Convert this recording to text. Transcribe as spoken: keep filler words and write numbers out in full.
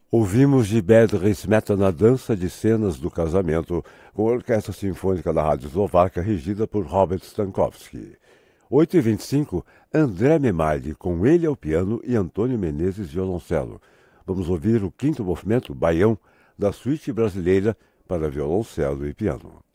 Ouvimos de Bedřich Smetana Dança de Cenas do Casamento, com a Orquestra Sinfônica da Rádio Eslovaca, regida por Robert Stankowski. oito e vinte e cinco, André Memaldi, com ele ao piano e Antônio Menezes, violoncelo. Vamos ouvir o quinto movimento, Baião, da suíte brasileira para violoncelo e piano.